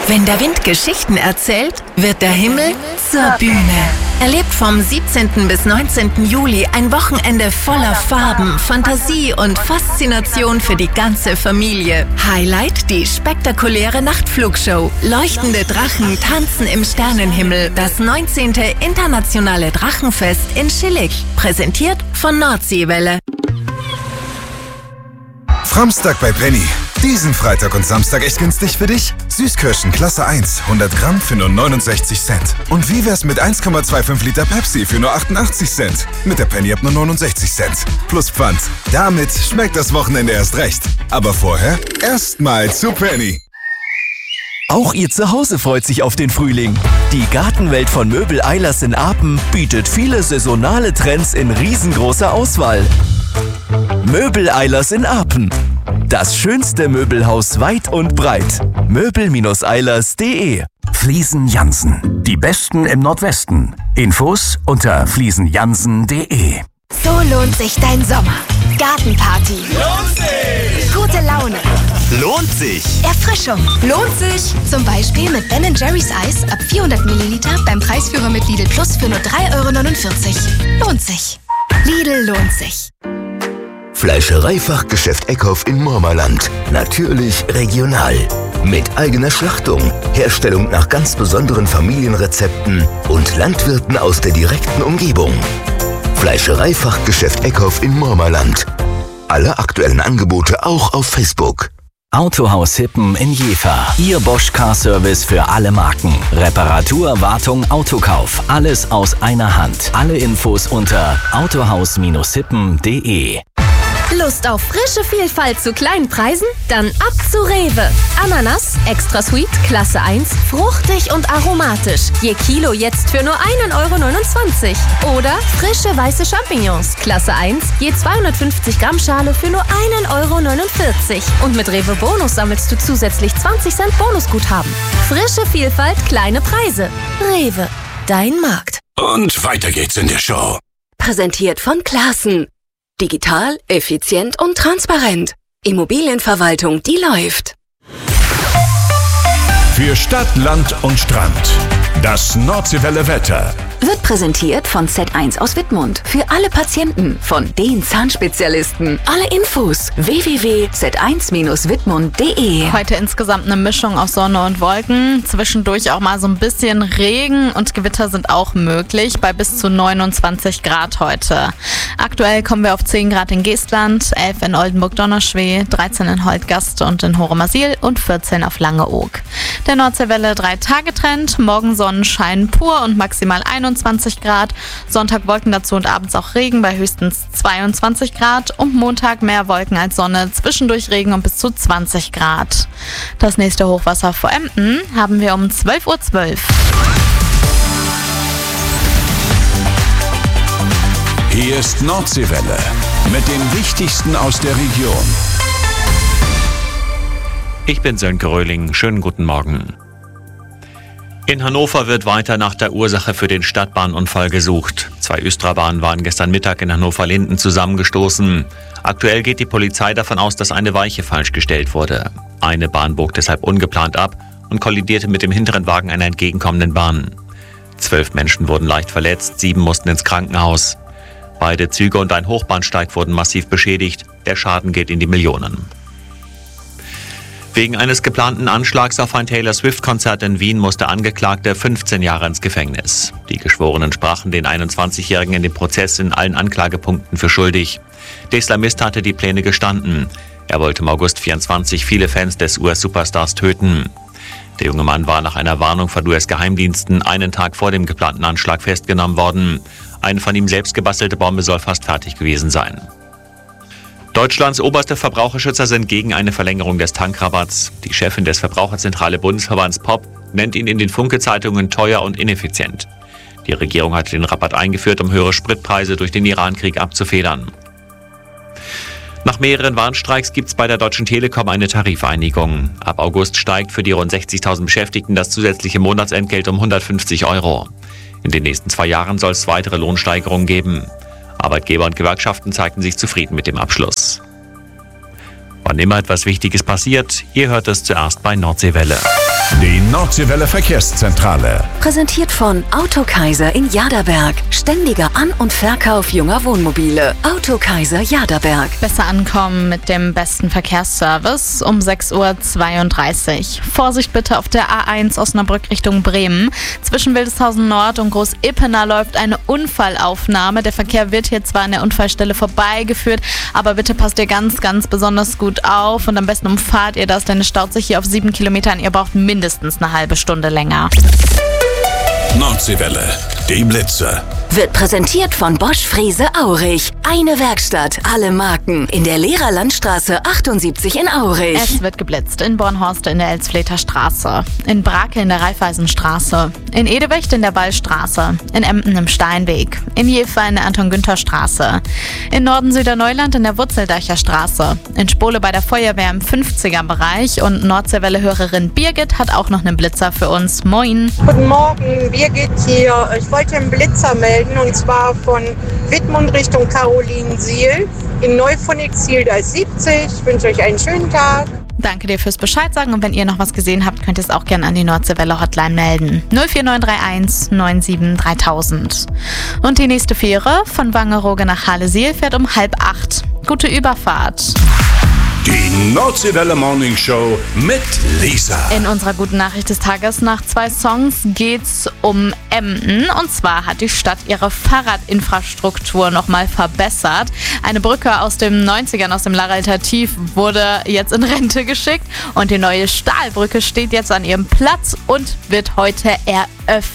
Wenn der Wind Geschichten erzählt, wird der Himmel zur Bühne. Erlebt vom 17. bis 19. Juli ein Wochenende voller Farben, Fantasie und Faszination für die ganze Familie. Highlight die spektakuläre Nachtflugshow. Leuchtende Drachen tanzen im Sternenhimmel. Das 19. Internationale Drachenfest in Schillig. Präsentiert von Nordseewelle. Framstag bei Penny. Diesen Freitag und Samstag echt günstig für dich? Süßkirschen Klasse 1, 100 Gramm für nur 69 Cent. Und wie wär's mit 1,25 Liter Pepsi für nur 88 Cent? Mit der Penny ab nur 69 Cent. Plus Pfand. Damit schmeckt das Wochenende erst recht. Aber vorher erstmal zu Penny. Auch Ihr Zuhause freut sich auf den Frühling. Die Gartenwelt von Möbel Eilers in Apen bietet viele saisonale Trends in riesengroßer Auswahl. Möbel Eilers in Apen. Das schönste Möbelhaus weit und breit. Möbel-Eilers.de. Fliesen Jansen. Die Besten im Nordwesten. Infos unter fliesenjansen.de. So lohnt sich dein Sommer. Gartenparty. Lohnt sich! Gute Laune. Lohnt sich! Erfrischung. Lohnt sich! Zum Beispiel mit Ben & Jerry's Eis ab 400 Milliliter beim Preisführer mit Lidl Plus für nur 3,49 €. Lohnt sich. Lidl lohnt sich. Fleischereifachgeschäft Eckhoff in Mormerland. Natürlich regional. Mit eigener Schlachtung, Herstellung nach ganz besonderen Familienrezepten und Landwirten aus der direkten Umgebung. Fleischereifachgeschäft Eckhoff in Mormerland. Alle aktuellen Angebote auch auf Facebook. Autohaus Hippen in Jever. Ihr Bosch Car Service für alle Marken. Reparatur, Wartung, Autokauf. Alles aus einer Hand. Alle Infos unter autohaus-hippen.de. Lust auf frische Vielfalt zu kleinen Preisen? Dann ab zu Rewe. Ananas, extra sweet, Klasse 1, fruchtig und aromatisch. Je Kilo jetzt für nur 1,29 € Oder frische weiße Champignons, Klasse 1, je 250 Gramm Schale für nur 1,49 € Und mit Rewe Bonus sammelst du zusätzlich 20 Cent Bonusguthaben. Frische Vielfalt, kleine Preise. Rewe, dein Markt. Und weiter geht's in der Show. Präsentiert von Classen. Digital, effizient und transparent. Immobilienverwaltung, die läuft. Für Stadt, Land und Strand. Das Nordseewelle Wetter. Wird präsentiert von Z1 aus Wittmund. Für alle Patienten, von den Zahnspezialisten. Alle Infos www.z1-wittmund.de. Heute insgesamt eine Mischung aus Sonne und Wolken. Zwischendurch auch mal so ein bisschen Regen und Gewitter sind auch möglich bei bis zu 29 Grad heute. Aktuell kommen wir auf 10 Grad in Geestland, 11 in Oldenburg-Donnerschweh, 13 in Holtgast und in Horemarsil und 14 auf Langeoog. Der Nordseewelle 3-Tage-Trend, morgen Sonnenschein pur und maximal 21 Grad. Sonntag Wolken dazu und abends auch Regen bei höchstens 22 Grad. Und Montag mehr Wolken als Sonne, zwischendurch Regen und bis zu 20 Grad. Das nächste Hochwasser vor Emden haben wir um 12:12 Uhr. Hier ist Nordseewelle mit dem Wichtigsten aus der Region. Ich bin Sönke Röhling. Schönen guten Morgen. In Hannover wird weiter nach der Ursache für den Stadtbahnunfall gesucht. 2 Östra-Bahnen waren gestern Mittag in Hannover-Linden zusammengestoßen. Aktuell geht die Polizei davon aus, dass eine Weiche falsch gestellt wurde. Eine Bahn bog deshalb ungeplant ab und kollidierte mit dem hinteren Wagen einer entgegenkommenden Bahn. 12 Menschen wurden leicht verletzt, 7 mussten ins Krankenhaus. Beide Züge und ein Hochbahnsteig wurden massiv beschädigt. Der Schaden geht in die Millionen. Wegen eines geplanten Anschlags auf ein Taylor Swift-Konzert in Wien musste Angeklagte 15 Jahre ins Gefängnis. Die Geschworenen sprachen den 21-Jährigen in dem Prozess in allen Anklagepunkten für schuldig. Der Islamist hatte die Pläne gestanden. Er wollte im August 24 viele Fans des US-Superstars töten. Der junge Mann war nach einer Warnung von US-Geheimdiensten einen Tag vor dem geplanten Anschlag festgenommen worden. Eine von ihm selbst gebastelte Bombe soll fast fertig gewesen sein. Deutschlands oberste Verbraucherschützer sind gegen eine Verlängerung des Tankrabatts. Die Chefin des Verbraucherzentrale Bundesverbands POP nennt ihn in den Funke-Zeitungen teuer und ineffizient. Die Regierung hatte den Rabatt eingeführt, um höhere Spritpreise durch den Irankrieg abzufedern. Nach mehreren Warnstreiks gibt es bei der Deutschen Telekom eine Tarifeinigung. Ab August steigt für die rund 60.000 Beschäftigten das zusätzliche Monatsentgelt um 150 €. In den nächsten 2 Jahren soll es weitere Lohnsteigerungen geben. Arbeitgeber und Gewerkschaften zeigten sich zufrieden mit dem Abschluss. Wann immer etwas Wichtiges passiert, ihr hört es zuerst bei Nordseewelle. Die Nordseewelle Verkehrszentrale. Präsentiert von Autokaiser in Jaderberg. Ständiger An- und Verkauf junger Wohnmobile. Autokaiser Jaderberg. Besser ankommen mit dem besten Verkehrsservice um 6:32 Uhr. Vorsicht bitte auf der A1 Osnabrück Richtung Bremen. Zwischen Wildeshausen Nord und Groß-Ippener läuft eine Unfallaufnahme. Der Verkehr wird hier zwar an der Unfallstelle vorbeigeführt, aber bitte passt ihr ganz, ganz besonders gut auf und am besten umfahrt ihr das, denn es staut sich hier auf 7 Kilometern. Ihr braucht mindestens eine halbe Stunde länger. Nordseewelle, die Blitze. Wird präsentiert von Bosch Frese Aurich. Eine Werkstatt, alle Marken. In der Lehrerlandstraße 78 in Aurich. Es wird geblitzt in Bornhorst in der Elsfleter Straße, in Brakel in der Raiffeisenstraße, in Edewecht in der Wallstraße, in Emden im Steinweg, in Jever in der Anton-Günther-Straße, in Norden-Süderneuland in der Wurzeldeicher Straße, in Spole bei der Feuerwehr im 50er-Bereich und Nordseewelle-Hörerin Birgit hat auch noch einen Blitzer für uns. Moin. Guten Morgen, Birgit hier. Ich wollte einen Blitzer melden und zwar von Wittmund Richtung Carolinensiel in Neuphonik-Ziel 70. Ich wünsche euch einen schönen Tag. Danke dir fürs Bescheid sagen und wenn ihr noch was gesehen habt, könnt ihr es auch gerne an die Nordseewelle Hotline melden. 04931 97 3000. Und die nächste Fähre von Wangerooge nach Halesiel fährt um 7:30. Gute Überfahrt. Die Nordseewelle Morning Show mit Lisa. In unserer guten Nachricht des Tages nach 2 Songs geht's um Emden. Und zwar hat die Stadt ihre Fahrradinfrastruktur nochmal verbessert. Eine Brücke aus den 90ern, aus dem Laralter Tief, wurde jetzt in Rente geschickt. Und die neue Stahlbrücke steht jetzt an ihrem Platz und wird heute eröffnet.